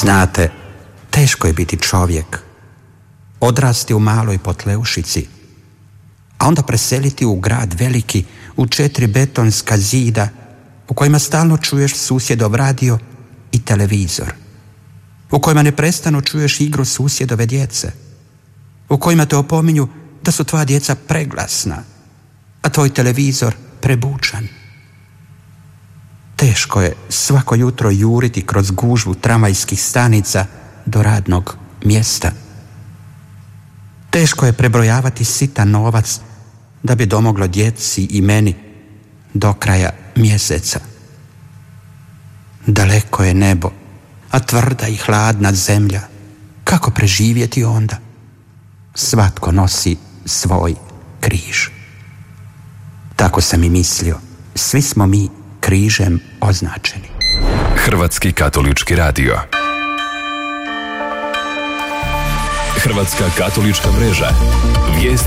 Znate, teško je biti čovjek, odrasti u maloj Potleušici, a onda preseliti u grad veliki u 4 betonska zida u kojima stalno čuješ susjedov radio i televizor, u kojima neprestano čuješ igru susjedove djece, u kojima te opominju da su tvoja djeca preglasna, a tvoj televizor prebučan. Teško je svako jutro juriti kroz gužvu tramvajskih stanica do radnog mjesta. Teško je prebrojavati sitan novac da bi domoglo djeci i meni do kraja mjeseca. Daleko je nebo, a tvrda i hladna zemlja. Kako preživjeti onda? Svatko nosi svoj križ. Tako sam i mislio. Svi smo mi križem označeni. Hrvatski katolički radio. Hrvatska katolička mreža. Vijest